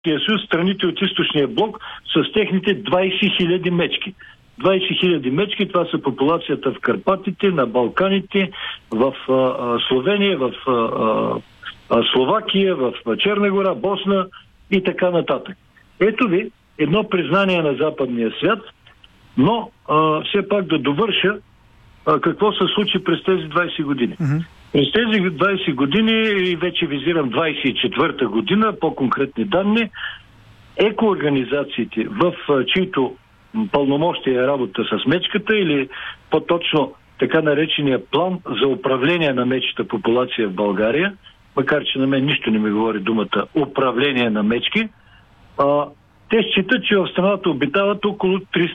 съюз, страните от източния блок с техните 20 000 мечки. 20 000 мечки, това са популацията в Карпатите, на Балканите, в Словения, в Словакия, в Черна гора, Босна и така нататък. Ето ви едно признание на западния свят, но все пак да довърша какво се случи през тези 20 години. През тези 20 години, и вече визирам 24-та година, по-конкретни данни, екоорганизациите, в чието пълномощие е работа с мечката, или по-точно така наречения план за управление на мечката популация в България, макар че на мен нищо не ми говори думата управление на мечки, те считат, че в страната обитават около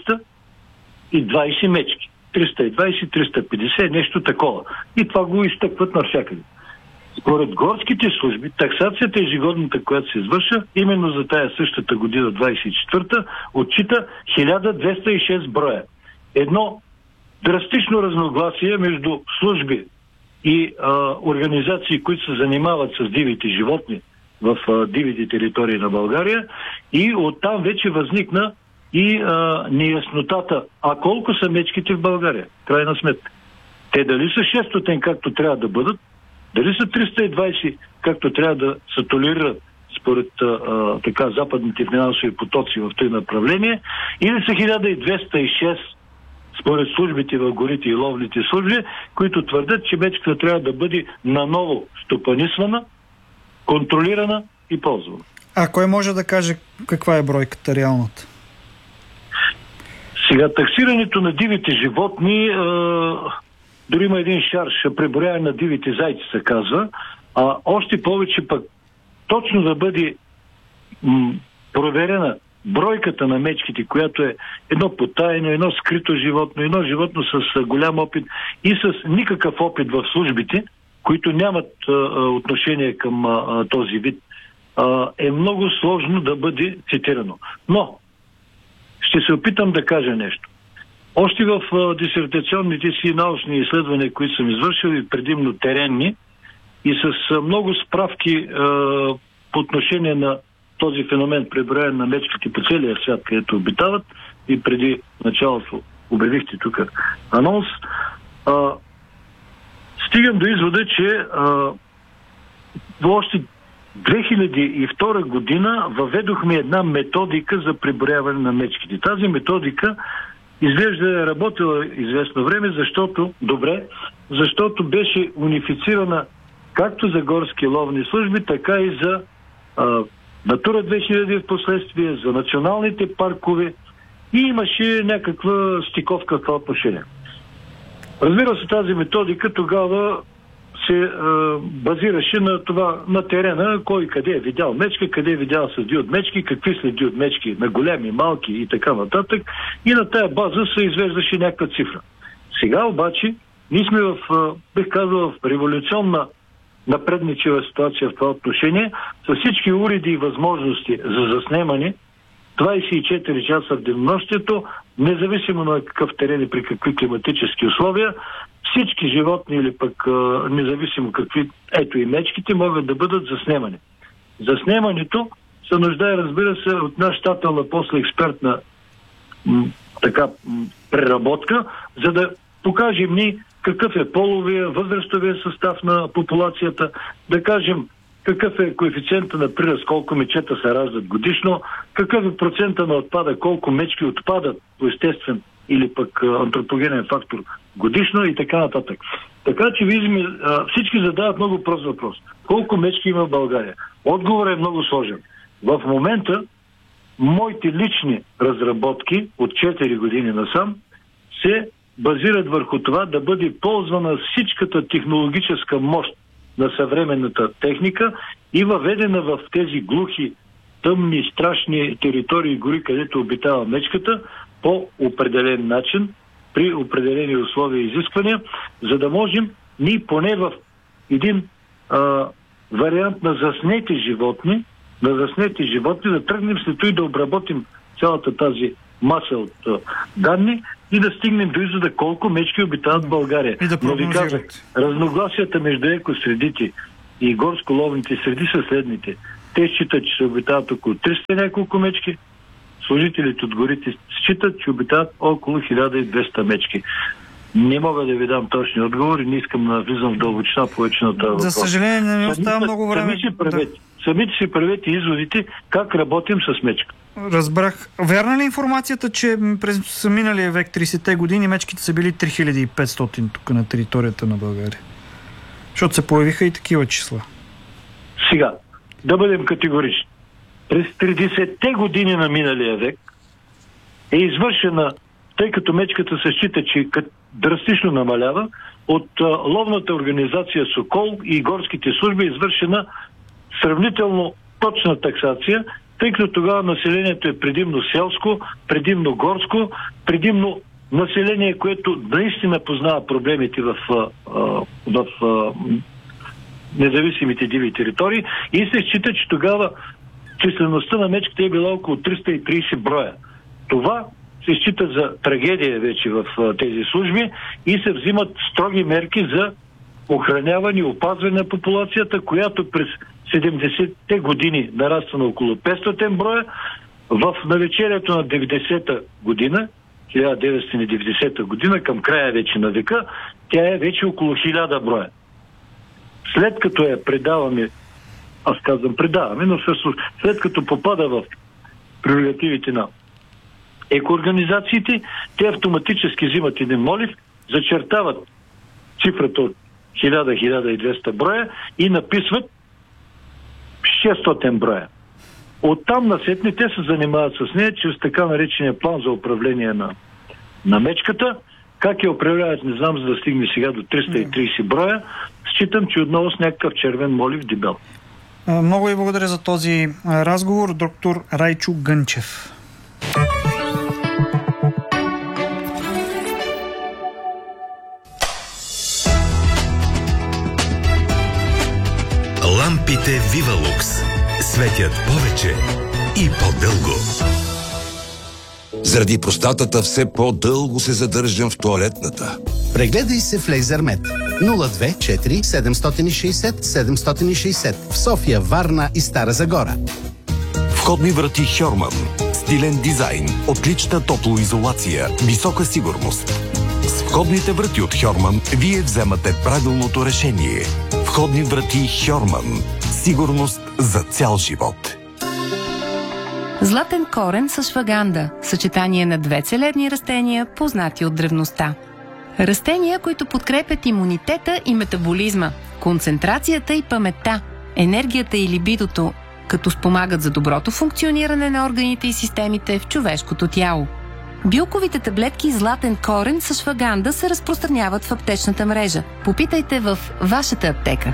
320 мечки. 320-350, нещо такова. И това го изтъкват навсякъде. Според горските служби, таксацията ежегодната, която се извърша, именно за тая същата година, 24-та, отчита 1206 броя. Едно драстично разногласие между служби и организации, които се занимават с дивите животни в дивите територии на България, и оттам вече възникна и неяснотата. А колко са мечките в България? Крайна сметка. Те дали са 600, както трябва да бъдат, дали са 320, както трябва да се толерират според така западните финансови потоци в това направление, или са 1206 според службите в горите и ловните служби, които твърдят, че мечката трябва да бъде наново стопанисвана, контролирана и ползвана. А кой може да каже каква е бройката реалната? Сега, таксирането на дивите животни, дори има един шарж, преброяване на дивите зайци се казва, още повече пък точно да бъде проверена бройката на мечките, която е едно потайно, едно скрито животно, едно животно с голям опит и с никакъв опит в службите, които нямат отношение към този вид, е много сложно да бъде цитирано. Но ще се опитам да кажа нещо. Още в дисертационните си научни изследвания, които съм извършил, и предимно теренни, и с много справки по отношение на този феномен, преброяване на мечките по целия свят, където обитават, и преди началото обявихте тук анонс, стигам до извода, че още 2002 година въведохме една методика за преброяване на мечките. Тази методика изглежда е работила известно време, защото беше унифицирана както за горски ловни служби, така и за Натура 2000 в последствие, за националните паркове, и имаше някаква стиковка в това отношение. Разбира се, тази методика тогава се базираше на това, на терена, кой къде е видял мечка, къде е видял следи от мечки, какви следи от мечки, на големи, малки и така нататък. И на тая база се извеждаше някаква цифра. Сега обаче ние сме в, бих казал, в революционна напредничева ситуация в това отношение, с всички уреди и възможности за заснемане 24 часа в денонощието, независимо на какъв терен и при какви климатически условия, всички животни или пък независимо какви, ето и мечките, могат да бъдат заснемани. Заснемането се нуждае, разбира се, от една щателна, после експертна преработка, за да покажем ни какъв е половия, възрастовия състав на популацията, да кажем какъв е коефициента на прираст, колко мечета се раждат годишно, какъв е процента на отпада, колко мечки отпадат по естествен или пък антропогенен фактор годишно и така нататък. Така че всички задават много прост въпрос. Колко мечки има в България? Отговорът е много сложен. В момента моите лични разработки от 4 години насам се базират върху това да бъде ползвана всичката технологическа мощ на съвременната техника и въведена в тези глухи, тъмни, страшни територии и гори, където обитава мечката, по определен начин, при определени условия и изисквания, за да можем ние поне в един вариант на заснети животни, да тръгнем след това и да обработим цялата тази маса от данни и да стигнем до извода колко мечки обитават в България. Но ви казах, разногласията между екосредите и горско-ловните среди са следните. Те считат, че се обитават около 300 няколко мечки. Служителите от горите считат, че обитават около 1200 мечки. Не мога да ви дам точни отговори, не искам да влизам в дълбочина повече на това въпрос. За съжаление, не ми остава много време. Самите си правете изводите как работим с мечка. Разбрах. Вярна ли информацията, че през миналия век, 30-те години, мечките са били 3500 тук на територията на България? Защото се появиха и такива числа. Сега, да бъдем категорични. През 30-те години на миналия век е извършена, тъй като мечката се счита, че драстично намалява, от ловната организация Сокол и горските служби е извършена сравнително точна таксация, тъй като тогава населението е предимно селско, предимно горско, предимно население, което наистина познава проблемите в независимите диви територии, и се счита, че тогава числеността на мечките е била около 330 броя. Това се счита за трагедия вече в тези служби и се взимат строги мерки за охраняване и опазване на популацията, която през 70-те години нараства на около 500 броя. В навечерието на 90-та година, 1990 година, към края вече на века, тя е вече около 1000 броя. След като я предаваме, аз казвам предаваме, но всъщност след като попада в прерогативите на екоорганизациите, те автоматически взимат един молив, зачертават цифрата от 1000-1200 броя и написват 600 броя. Оттам насетне те се занимават с нея чрез така наречения план за управление на мечката. Как я управляват, не знам, за да стигне сега до 330 броя. Считам, че отново с някакъв червен молив дебел. Много ви благодаря за този разговор, доктор Райчо Гънчев. Лампите Вивалукс светят повече и по-дълго. Заради простатата все по-дълго се задържам в тоалетната. Прегледай се в Лейзермет. 024 760 760 в София, Варна и Стара Загора. Входни врати Хьорман. Стилен дизайн, отлична топлоизолация, висока сигурност. С входните врати от Хьорман вие вземате правилното решение. Входни врати Хьорман. Сигурност за цял живот. Златен корен с шваганда. Съчетание на две целебни растения, познати от древността. Растения, които подкрепят имунитета и метаболизма, концентрацията и паметта, енергията и либидото, като спомагат за доброто функциониране на органите и системите в човешкото тяло. Билковите таблетки Златен корен с шваганда се разпространяват в аптечната мрежа. Попитайте в вашата аптека.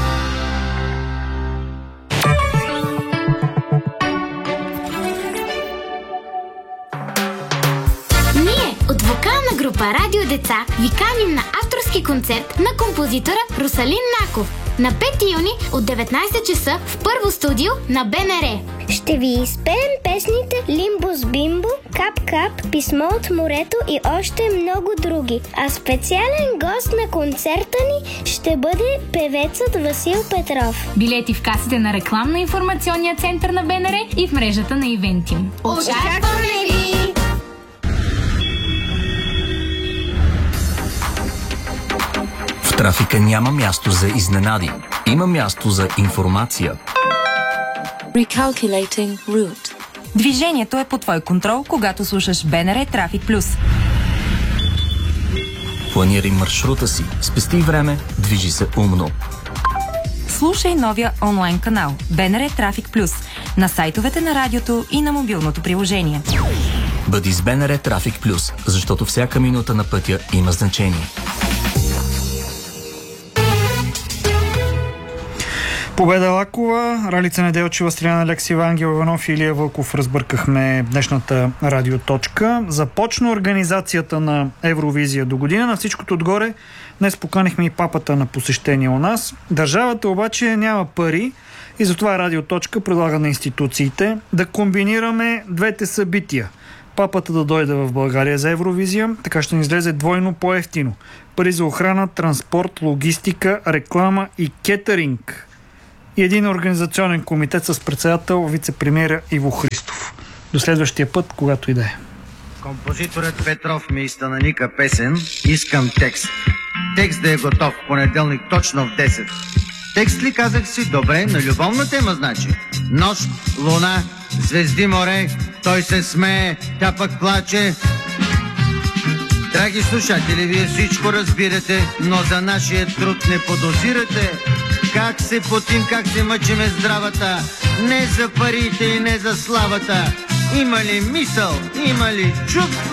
От вокална група Радио Деца ви каним на авторски концерт на композитора Русалин Наков на 5 юни от 19 часа в първо студио на БНР. Ще ви изпеем песните Лимбус Бимбо, Кап Кап, Писмо от морето и още много други. А специален гост на концерта ни ще бъде певецът Васил Петров. Билети в касите на рекламно-информационния център на БНР и в мрежата на Ивентим. Очакваме ви! В трафика няма място за изненади. Има място за информация. Recalculating route. Движението е под твой контрол, когато слушаш БНР Трафик Плюс. Планирай маршрута си, спести време, движи се умно. Слушай новия онлайн канал БНР Трафик Плюс на сайтовете на радиото и на мобилното приложение. Бъди с БНР Трафик Плюс, защото всяка минута на пътя има значение. Победа Лакова, Ралица Неделчева, Стриляна Алексиева, Ангел Иванов и Илия Вълков разбъркахме днешната радиоточка. Започна организацията на Евровизия до година. На всичкото отгоре днес поканихме и папата на посещение у нас. Държавата обаче няма пари и затова радиоточка предлага на институциите да комбинираме двете събития. Папата да дойде в България за Евровизия, така ще ни излезе двойно по-евтино. Пари за охрана, транспорт, логистика, реклама и кетеринг. и един организационен комитет с председател вице-премиера Иво Христов. До следващия път, когато и да е. Композиторът Петров ми изтънаника песен "Искам текст". Текст да е готов понеделник точно в 10. Текст ли, казах си? Добре, на любовна тема значи. Нощ, луна, звезди, море, той се смее, тя пък плаче. Драги слушатели, вие всичко разбирате, но за нашия труд не подозирате. Как се потим, как се мъчиме здравата, не за парите и не за славата. Има ли мисъл, има ли чувство?